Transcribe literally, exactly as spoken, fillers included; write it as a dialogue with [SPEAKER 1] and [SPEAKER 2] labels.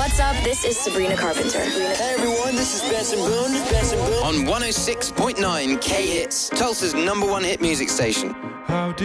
[SPEAKER 1] What's up? This is Sabrina Carpenter.
[SPEAKER 2] Hey everyone, this is Benson Boone. Benson Boone.
[SPEAKER 3] On one oh six point nine K Hits, Tulsa's number one hit music station.
[SPEAKER 4] How